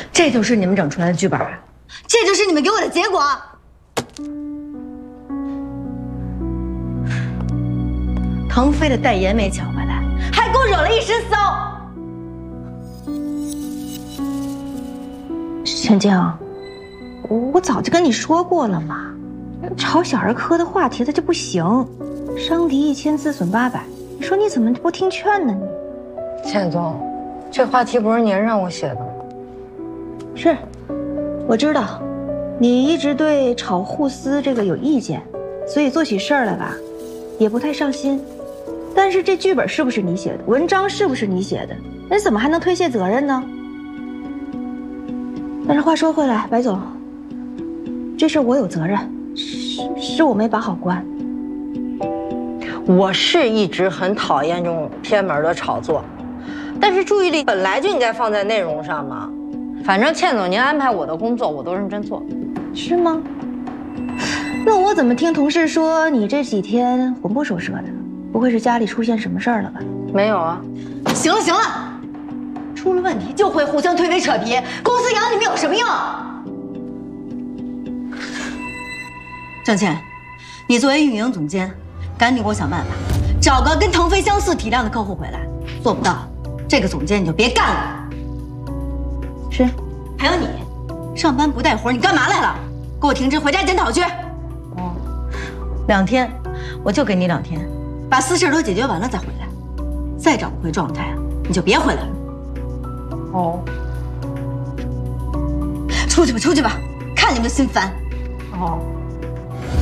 这就是你们整出来的剧本，这就是你们给我的结果。腾飞的代言没抢回来，还给我惹了一身骚。 沈静，我早就跟你说过了嘛，炒小儿科的话题它就不行，伤敌1000，自损800。你说你怎么不听劝呢你？ 倩总，这话题不是您让我写的吗？ 是，我知道，你一直对炒互撕这个有意见，所以做起事儿来吧，也不太上心。但是这剧本是不是你写的？文章是不是你写的？那你怎么还能推卸责任呢？但是话说回来，白总，这事我有责任，是我没把好关。 我是一直很讨厌这种偏门的炒作，但是注意力本来就应该放在内容上嘛。反正倩总您安排我的工作，我都认真做。 是吗？那我怎么听同事说你这几天魂不守舍的？不会是家里出现什么事儿了吧？ 没有啊。 行了行了，出了问题就会互相推诿扯皮，公司养你们有什么用？郑倩，你作为运营总监，赶紧给我想办法，找个跟腾飞相似体量的客户回来。做不到，这个总监你就别干了。 是。 还有你，上班不带活，你干嘛来了？给我停职，回家检讨去。哦，2天，我就给你2天，把私事都解决完了再回来。再找不回状态，你就别回来了。 哦。 出去吧，出去吧，看你们就心烦。 哦。